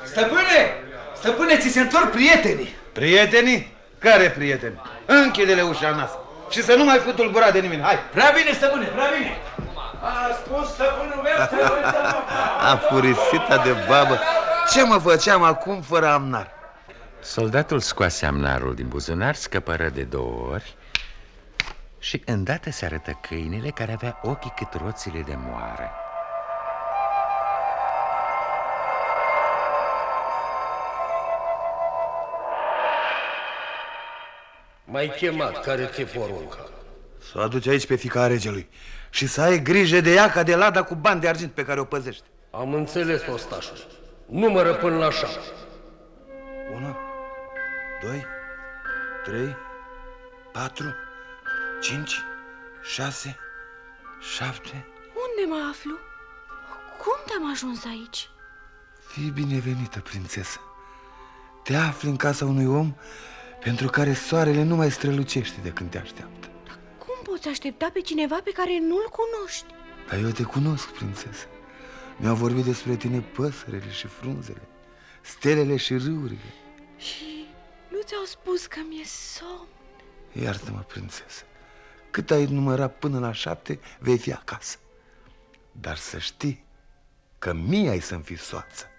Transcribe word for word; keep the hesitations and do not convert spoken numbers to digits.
Stăpâne! Stăpâne, ți se întorc prietenii. Prietenii? Care prieteni? Închide-le ușa în nas și să nu mai fi tulburat de nimeni. Hai! Prea bine, stăpâne, prea bine! A spus stăpânul meu să uităm. Afurisita de babă! Ce mă făceam acum fără amnar? Soldatul scoase amnarul din buzunar, scăpără de două ori și îndată se arătă câinele, care avea ochii cât roțile de moară. M-ai chemat, care ți-e porunca? Să o aduci aici pe fiica regelui și să ai grijă de ea ca de lada cu bani de argint pe care o păzește. Am înțeles, ostașul. Numără până la șapte. Unu, doi, trei, patru, cinci, șase, șapte. Unde mă aflu? Cum te-am ajuns aici? Fii binevenită, prințesă. Te afli în casa unui om pentru care soarele nu mai strălucește de când te așteaptă. Dar cum poți aștepta pe cineva pe care nu-l cunoști? Dar eu te cunosc, prințesă. Mi-au vorbit despre tine păsările și frunzele, stelele și râurile. Și nu ți-au spus că mi-e somn? Iartă-mă, prințesă. Cât ai număra până la șapte, vei fi acasă. Dar să știi că mie ai să-mi fii soață.